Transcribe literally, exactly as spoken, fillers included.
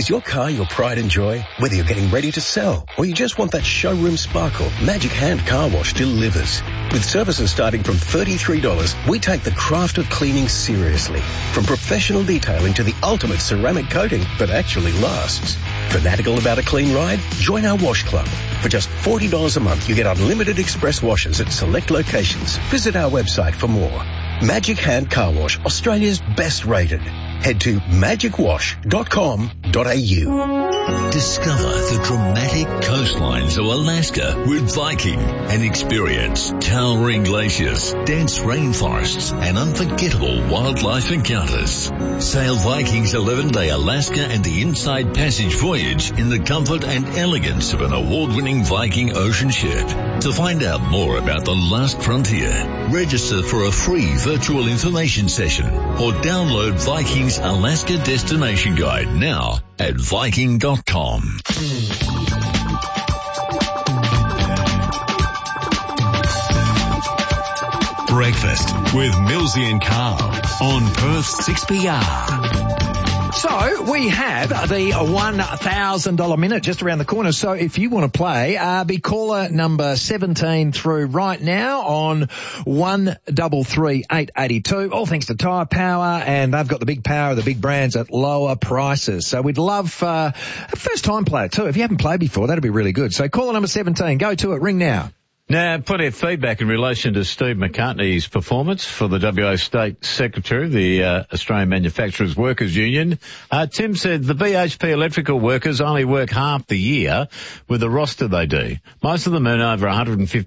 Is your car your pride and joy? Whether you're getting ready to sell or you just want that showroom sparkle, Magic Hand Car Wash delivers. With services starting from thirty-three dollars, we take the craft of cleaning seriously. From professional detailing to the ultimate ceramic coating that actually lasts. Fanatical about a clean ride? Join our wash club. For just forty dollars a month, you get unlimited express washes at select locations. Visit our website for more. Magic Hand Car Wash, Australia's best rated. Head to magic wash dot com dot a u. Discover the dramatic coastlines of Alaska with Viking and experience towering glaciers, dense rainforests, and unforgettable wildlife encounters. Sail Viking's eleven-day Alaska and the Inside Passage voyage in the comfort and elegance of an award-winning Viking ocean ship. To find out more about the last frontier, register for a free virtual information session or download Viking's Alaska Destination Guide now at Viking dot com. Breakfast with Millsy and Carl on Perth six B R. So we have the one thousand dollars minute just around the corner. So if you want to play, uh, be caller number seventeen through right now on one three three eight eight two. All thanks to Tyre Power, and they've got the big power of the big brands at lower prices. So we'd love uh, a first-time player too. If you haven't played before, that'd be really good. So caller number seventeen, go to it. Ring now. Now, plenty of feedback in relation to Steve McCartney's performance for the W A State Secretary of the uh, Australian Manufacturers Workers Union. Uh, Tim said the B H P electrical workers only work half the year with the roster they do. Most of them earn over one hundred fifty